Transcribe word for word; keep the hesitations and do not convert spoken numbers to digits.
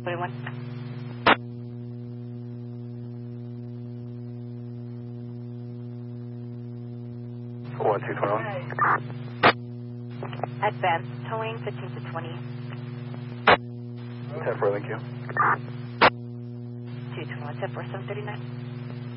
twenty-one. one two twenty-one. Advance, towing fifteen to twenty. ten four, thank you. two twenty-one, ten four, seven thirty-nine.